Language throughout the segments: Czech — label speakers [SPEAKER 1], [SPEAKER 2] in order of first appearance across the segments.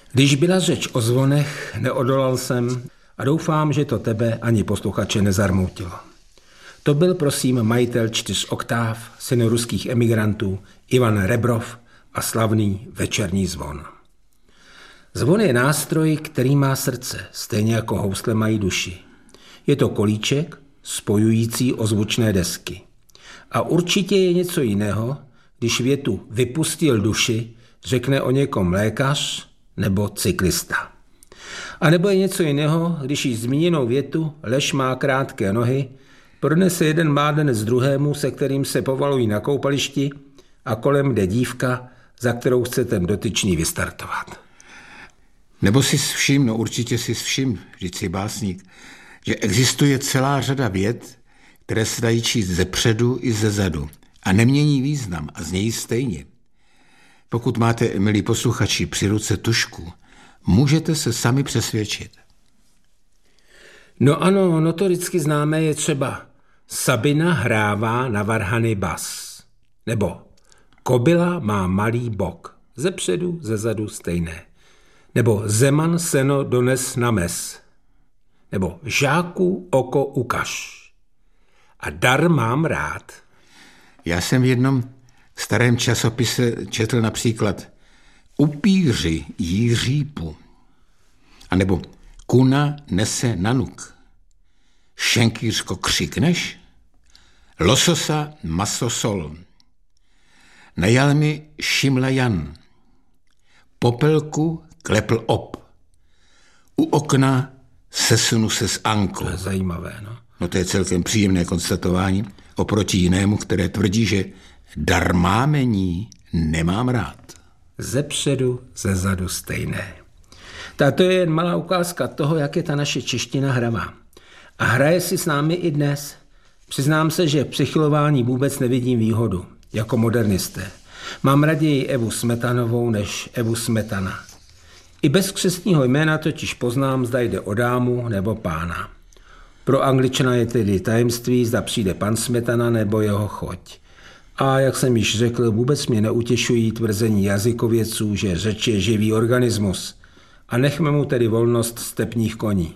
[SPEAKER 1] Když byla řeč o zvonech, neodolal jsem a doufám, že to tebe ani posluchače nezarmoutilo. To byl prosím majitel 4 oktáv, syn ruských emigrantů, Ivan Rebrov a slavný večerní zvon. Zvon je nástroj, který má srdce, stejně jako housle mají duši. Je to kolíček spojující ozvučné desky. A určitě je něco jiného, když větu vypustil duši řekne o někom lékař nebo cyklista. A nebo je něco jiného, když již zmíněnou větu lež má krátké nohy pronese jeden mládenec druhému, se kterým se povalují na koupališti a kolem jde dívka, za kterou chce ten dotyčný vystartovat.
[SPEAKER 2] Nebo si všim, určitě si všim, vždyť jsi básník, že existuje celá řada vět, které se dají číst zepředu i zezadu a nemění význam a znějí stejně. Pokud máte, milí posluchači, při ruce tužku, můžete se sami přesvědčit.
[SPEAKER 1] No ano, notoricky známé je třeba Sabina hrává na varhany bas. Nebo Kobila má malý bok, zepředu, zezadu stejné. Nebo Zeman seno dones na mes. Nebo Žáku oko ukaž. A dar mám rád.
[SPEAKER 2] Já jsem v jednom starém časopise četl například Upíři jí řípu. A nebo Kuna nese nanuk. Šenkýřko křikneš? Lososa maso sol. Najal mi šimla Jan. Popelku klepl op. U okna sesunu se s Ankou.
[SPEAKER 1] To je zajímavé, no.
[SPEAKER 2] No to je celkem příjemné konstatování oproti jinému, které tvrdí, že darmámení nemám rád.
[SPEAKER 1] Zepředu, zezadu stejné. To je jen malá ukázka toho, jak je ta naše čeština hravá. A hraje si s námi i dnes. Přiznám se, že v přichylování vůbec nevidím výhodu, jako modernisté. Mám raději Evu Smetanovou než Evu Smetana. I bez křestního jména totiž poznám, zda jde o dámu nebo pána. Pro Angličana je tedy tajemství, zda přijde pan Smetana nebo jeho choť. A jak jsem již řekl, vůbec mě neutěšují tvrzení jazykovědců, že řeč je živý organismus. A nechme mu tedy volnost stepních koní.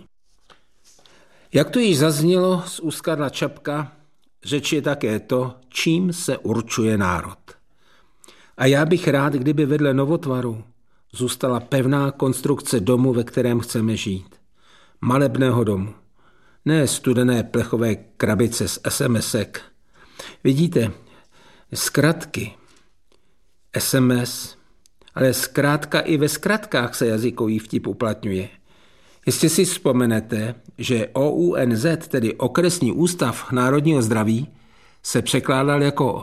[SPEAKER 1] Jak to již zaznělo z úst Karla Čapka, řeč je také to, čím se určuje národ. A já bych rád, kdyby vedle novotvaru zůstala pevná konstrukce domu, ve kterém chceme žít. Malebného domu. Ne studené plechové krabice z SMS-ek. Vidíte, zkratky, SMS, ale zkrátka i ve zkratkách se jazykový vtip uplatňuje. Jestli si vzpomenete, že OUNZ, tedy Okresní ústav národního zdraví, se překládal jako